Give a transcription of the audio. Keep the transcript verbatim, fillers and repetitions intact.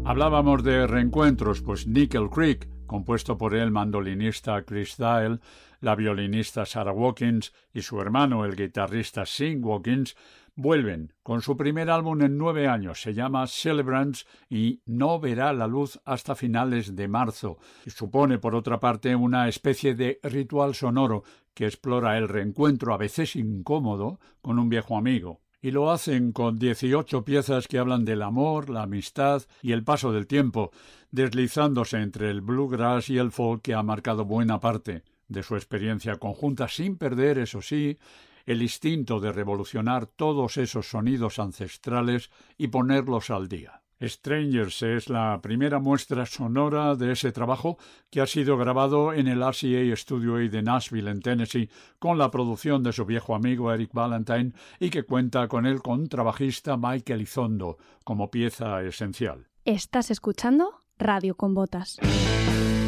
Hablábamos de reencuentros, pues Nickel Creek, compuesto por el mandolinista Chris Dial, la violinista Sarah Watkins y su hermano, el guitarrista Sean Watkins, vuelven con su primer álbum en nueve años. Se llama Celebrants y no verá la luz hasta finales de marzo. Y supone, por otra parte, una especie de ritual sonoro que explora el reencuentro, a veces incómodo, con un viejo amigo. Y lo hacen con dieciocho piezas que hablan del amor, la amistad y el paso del tiempo, deslizándose entre el bluegrass y el folk que ha marcado buena parte de su experiencia conjunta, sin perder, eso sí, el instinto de revolucionar todos esos sonidos ancestrales y ponerlos al día. Strangers es la primera muestra sonora de ese trabajo, que ha sido grabado en el R C A Studio A de Nashville, en Tennessee, con la producción de su viejo amigo Eric Valentine, y que cuenta con el contrabajista Mike Elizondo como pieza esencial. Estás escuchando Radio con Botas.